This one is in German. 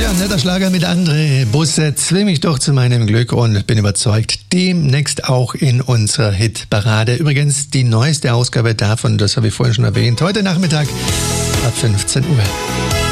Ja, netter Schlager mit André Busse, zwing mich doch zu meinem Glück und bin überzeugt, demnächst auch in unserer Hitparade. Übrigens die neueste Ausgabe davon, das habe ich vorhin schon erwähnt, heute Nachmittag ab 15 Uhr.